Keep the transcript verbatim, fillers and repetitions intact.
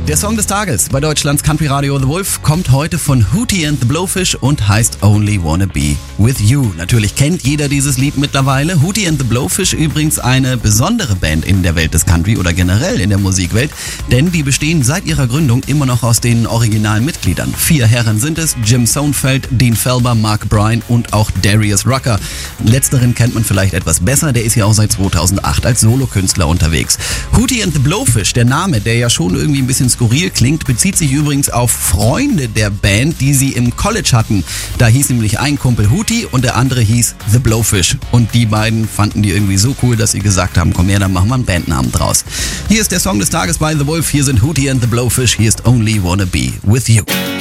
Der Song des Tages bei Deutschlands Country Radio The Wolf kommt heute von Hootie and the Blowfish und heißt Only Wanna Be With You. Natürlich kennt jeder dieses Lied mittlerweile. Hootie and the Blowfish übrigens eine besondere Band in der Welt des Country oder generell in der Musikwelt, denn die bestehen seit ihrer Gründung immer noch aus den originalen Mitgliedern. Vier Herren sind es: Jim Sonfeld, Dean Felber, Mark Bryan und auch Darius Rucker. Letzteren kennt man vielleicht etwas besser, der ist ja auch seit zweitausendacht als Solokünstler unterwegs. Hootie and the Blowfish, der Name, der ja schon irgendwie ein bisschen skurril klingt, bezieht sich übrigens auf Freunde der Band, die sie im College hatten. Da hieß nämlich ein Kumpel Hootie und der andere hieß The Blowfish. Und die beiden fanden die irgendwie so cool, dass sie gesagt haben, komm her, dann machen wir einen Bandnamen draus. Hier ist der Song des Tages bei The Wolf, hier sind Hootie and the Blowfish, hier ist Only Wanna Be With You.